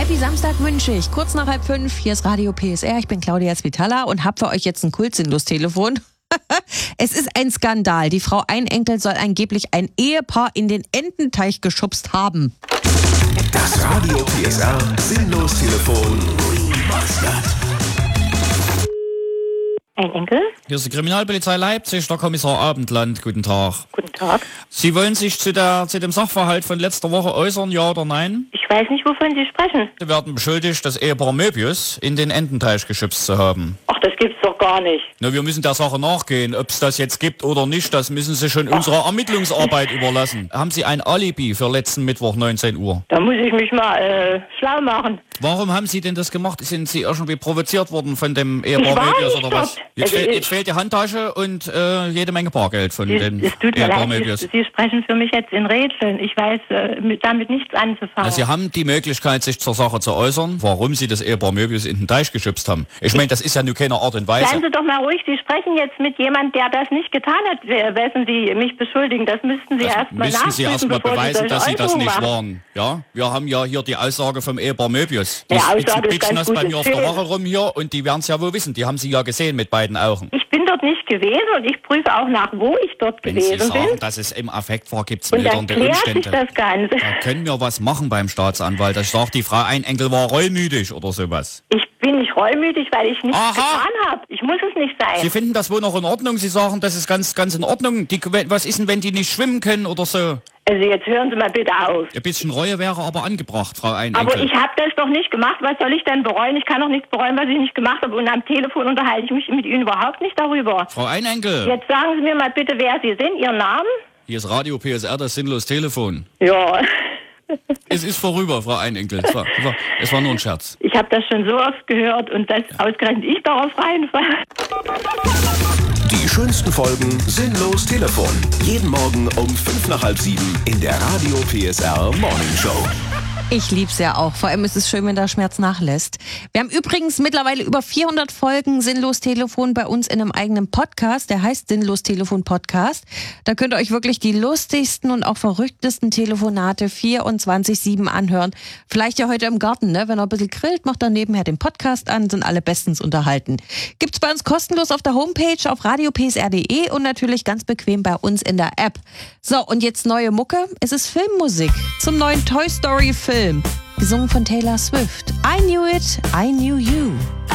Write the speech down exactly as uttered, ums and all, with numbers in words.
Happy Samstag wünsche ich. Kurz nach halb fünf, hier ist Radio P S R. Ich bin Claudia Svitala und habe für euch jetzt ein Kult-Sinnlos-Telefon. Es ist ein Skandal. Die Frau Einenkel soll angeblich ein Ehepaar in den Ententeich geschubst haben. Das Radio P S R Sinnlos-Telefon. Einenkel? Hier ist die Kriminalpolizei Leipzig, der Kommissar Abendland. Guten Tag. Guten Tag. Sie wollen sich zu, der, zu dem Sachverhalt von letzter Woche äußern, ja oder nein? Ich weiß nicht, wovon Sie sprechen. Sie werden beschuldigt, das Ehepaar Möbius in den Ententeich geschubst zu haben. Ach, das gibt's doch gar nicht. Na, wir müssen der Sache nachgehen. Ob es das jetzt gibt oder nicht, das müssen Sie schon unserer Ermittlungsarbeit überlassen. Haben Sie ein Alibi für letzten Mittwoch neunzehn Uhr? Da muss ich mich mal äh, schlau machen. Warum haben Sie denn das gemacht? Sind Sie irgendwie provoziert worden von dem Ich Ehepaar war Möbius nicht oder was? dort. Jetzt, Also fehl, ich- jetzt fehlt die Handtasche und äh, jede Menge Bargeld von Es, dem es tut mir Ehepaar leid, Möbius. Sie, Sie sprechen für mich jetzt in Rätseln. Ich weiß äh, mit, damit nichts anzufangen. Ja, Sie haben die Möglichkeit, sich zur Sache zu äußern, warum Sie das Ehepaar Möbius in den Teich geschubst haben. Ich meine, das ist ja nur keine Art und Weise. Seien Sie doch mal ruhig, Sie sprechen jetzt mit jemandem, der das nicht getan hat. Wer- Wessen Sie mich beschuldigen, das müssten Sie Das erst mal müssen Sie nachprüfen, erst mal bevor beweisen, solche dass Sie das Äußerungen nicht machen. waren. Ja, wir haben ja hier die Aussage vom Ehepaar Möbius. Die Ja, spitzen Aussage ist pitchen ganz das bei gut mir auf der erzählt. Woche rum hier und die werden es ja wohl wissen. Die haben Sie ja gesehen mit beiden Augen. Ich bin dort nicht gewesen und ich prüfe auch nach, wo ich dort Wenn Sie gewesen sagen, bin. dass es im Affekt war, gibt es Und dann mildernde klärt sich Umstände. das Ganze. Da können wir was machen beim Staatsanwalt. Ich sage, die Frau Einenkel war reumütig oder sowas. Ich bin nicht reumütig, weil ich nichts Aha. getan habe. Ich muss es nicht sein. Sie finden das wohl noch in Ordnung? Sie sagen, das ist ganz, ganz in Ordnung. Die, was ist denn, wenn die nicht schwimmen können oder so? Also jetzt hören Sie mal bitte auf. Ein bisschen Reue wäre aber angebracht, Frau Einenkel. Aber ich habe das doch nicht gemacht. Was soll ich denn bereuen? Ich kann doch nichts bereuen, was ich nicht gemacht habe. Und am Telefon unterhalte ich mich mit Ihnen überhaupt nicht darüber. Frau Einenkel, Jetzt sagen Sie mir mal bitte, wer Sie sind, Ihren Namen? hier ist Radio P S R, das sinnlos Telefon. Ja, Es ist vorüber, Frau Einenkel. Es war, es war, es war nur ein Scherz. ich habe das schon so oft gehört und dass ausgerechnet ich darauf reinfalle. Die schönsten Folgen Sinnlos Telefon. Jeden Morgen um fünf nach halb sieben in der Radio P S R Morning Show. Ich lieb's ja auch. Vor allem ist es schön, wenn der Schmerz nachlässt. Wir haben übrigens mittlerweile über vierhundert Folgen Sinnlos Telefon bei uns in einem eigenen Podcast. Der heißt Sinnlos Telefon Podcast. Da könnt ihr euch wirklich die lustigsten und auch verrücktesten Telefonate vierundzwanzig sieben anhören. Vielleicht ja heute im Garten, ne? Wenn ihr ein bisschen grillt, macht ihr nebenher den Podcast an, sind alle bestens unterhalten. Gibt's bei uns kostenlos auf der Homepage auf radio p s r punkt d e und natürlich ganz bequem bei uns in der App. So, und jetzt neue Mucke. Es ist Filmmusik zum neuen Toy Story Film. Gesungen von Taylor Swift. I knew it, I knew you.